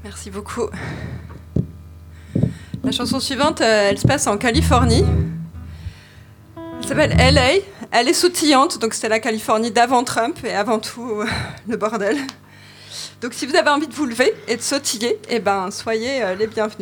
Merci beaucoup. La chanson suivante, elle se passe en Californie. Elle s'appelle LA. Elle est sautillante, donc c'est la Californie d'avant Trump et avant tout le bordel. Donc si vous avez envie de vous lever et de sautiller, eh ben, soyez les bienvenus.